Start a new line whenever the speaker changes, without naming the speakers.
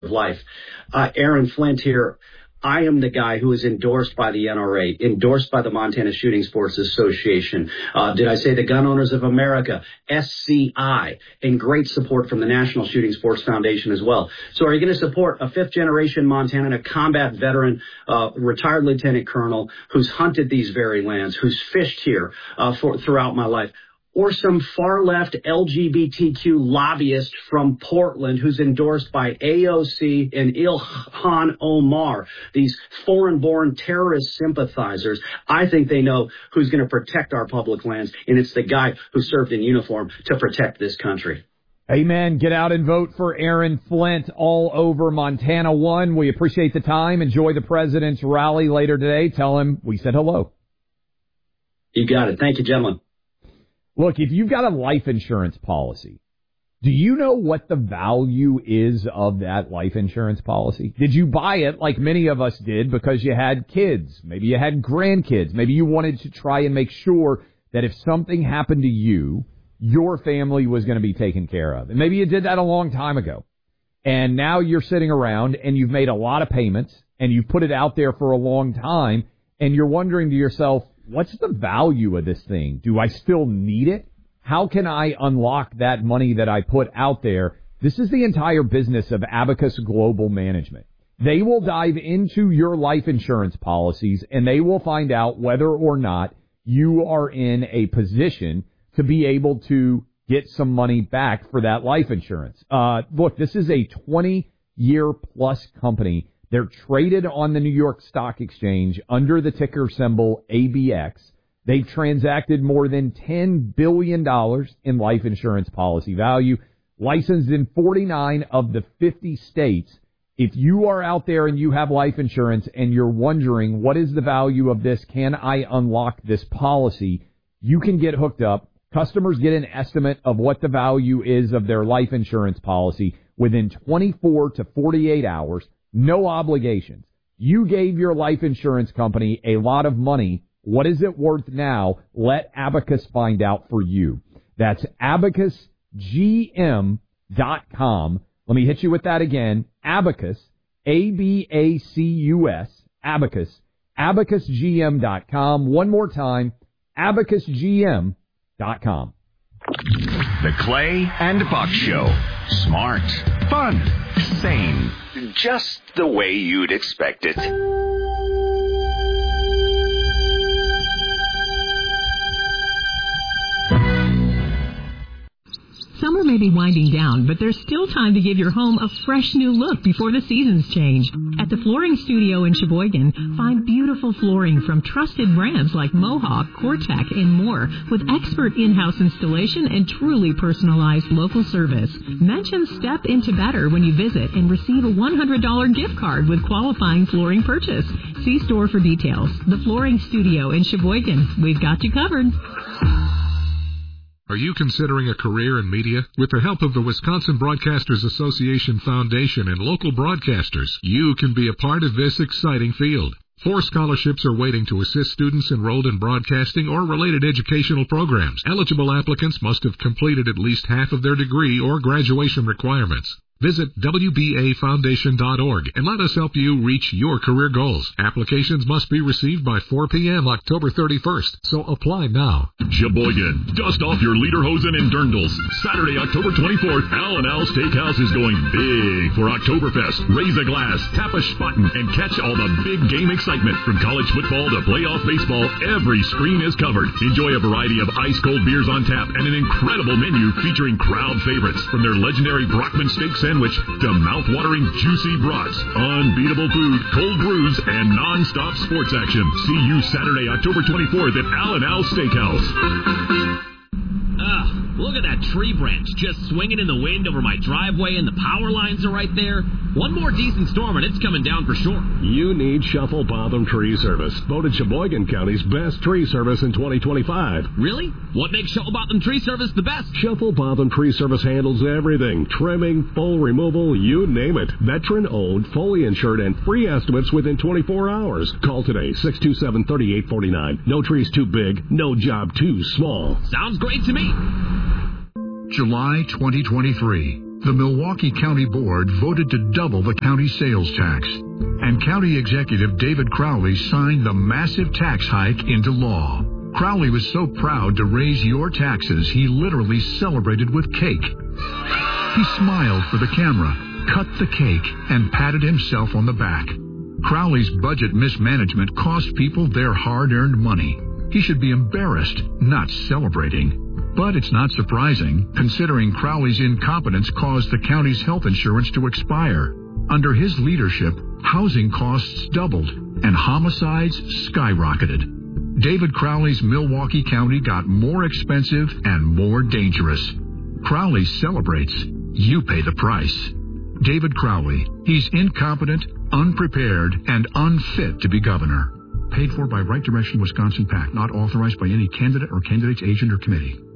life. Aaron Flint here. I am the guy who is endorsed by the NRA, endorsed by the Montana Shooting Sports Association. Did I say the Gun Owners of America, SCI, and great support from the National Shooting Sports Foundation as well. So are you going to support a fifth-generation Montanan, a combat veteran, retired lieutenant colonel who's hunted these very lands, who's fished here throughout my life? Or some far-left LGBTQ lobbyist from Portland who's endorsed by AOC and Ilhan Omar, these foreign-born terrorist sympathizers? I think they know who's going to protect our public lands, and it's the guy who served in uniform to protect this country.
Amen. Get out and vote for Aaron Flint all over Montana One. We appreciate the time. Enjoy the president's rally later today. Tell him we said hello.
You got it. Thank you, gentlemen.
Look, if you've got a life insurance policy, do you know what the value is of that life insurance policy? Did you buy it like many of us did because you had kids? Maybe you had grandkids. Maybe you wanted to try and make sure that if something happened to you, your family was going to be taken care of. And maybe you did that a long time ago. And now you're sitting around and you've made a lot of payments and you've put it out there for a long time and you're wondering to yourself, what's the value of this thing? Do I still need it? How can I unlock that money that I put out there? This is the entire business of Abacus Global Management. They will dive into your life insurance policies, and they will find out whether or not you are in a position to be able to get some money back for that life insurance. Look, this is a 20-year-plus company. They're traded on the New York Stock Exchange under the ticker symbol ABX. They've transacted more than $10 billion in life insurance policy value, licensed in 49 of the 50 states. If you are out there and you have life insurance and you're wondering, what is the value of this? Can I unlock this policy? You can get hooked up. Customers get an estimate of what the value is of their life insurance policy within 24 to 48 hours. No obligations. You gave your life insurance company a lot of money. What is it worth now? Let Abacus find out for you. That's abacusgm.com. Let me hit you with that again. Abacus, A-B-A-C-U-S, Abacus, abacusgm.com. One more time, abacusgm.com.
The Clay and Buck Show. Smart, fun, sane. Just the way you'd expect it.
Summer may be winding down, but there's still time to give your home a fresh new look before the seasons change. At the Flooring Studio in Sheboygan, find beautiful flooring from trusted brands like Mohawk, Cortec, and more, with expert in-house installation and truly personalized local service. Mention Step Into Better when you visit and receive a $100 gift card with qualifying flooring purchase. See store for details. The Flooring Studio in Sheboygan. We've got you covered.
Are you considering a career in media? With the help of the Wisconsin Broadcasters Association Foundation and local broadcasters, you can be a part of this exciting field. 4 scholarships are waiting to assist students enrolled in broadcasting or related educational programs. Eligible applicants must have completed at least half of their degree or graduation requirements. Visit WBAFoundation.org and let us help you reach your career goals. Applications must be received by 4 p.m. October 31st, so apply now.
Sheboygan, dust off your lederhosen and dirndls. Saturday, October 24th, Al & Al Steakhouse is going big for Oktoberfest. Raise a glass, tap a spaten, and catch all the big game excitement. From college football to playoff baseball, every screen is covered. Enjoy a variety of ice-cold beers on tap and an incredible menu featuring crowd favorites. From their legendary Brockman steak sandwich to mouth-watering juicy brats, unbeatable food, cold brews, and non-stop sports action. See you Saturday, October 24th at Al & Al Steakhouse.
Look at that tree branch just swinging in the wind over my driveway, and the power lines are right there. One more decent storm and it's coming down for sure.
You need Shuffle Botham Tree Service, voted Sheboygan County's best tree service in 2025.
Really? What makes Shuffle Botham Tree Service the best?
Shuffle Botham Tree Service handles everything. Trimming, full removal, you name it. Veteran-owned, fully insured, and free estimates within 24 hours. Call today, 627-3849. No trees too big, no job too small.
Sounds great to me.
July 2023. the Milwaukee County Board voted to double the county sales tax, and County Executive David Crowley signed the massive tax hike into law. Crowley was so proud to raise your taxes, he literally celebrated with cake. He smiled for the camera, cut the cake, and patted himself on the back. Crowley's budget mismanagement cost people their hard-earned money. He should be embarrassed, not celebrating. But it's not surprising, considering Crowley's incompetence caused the county's health insurance to expire. Under his leadership, housing costs doubled and homicides skyrocketed. David Crowley's Milwaukee County got more expensive and more dangerous. Crowley celebrates. You pay the price. David Crowley. He's incompetent, unprepared, and unfit to be governor. Paid for by Right Direction Wisconsin PAC, not authorized by any candidate or candidate's agent or committee.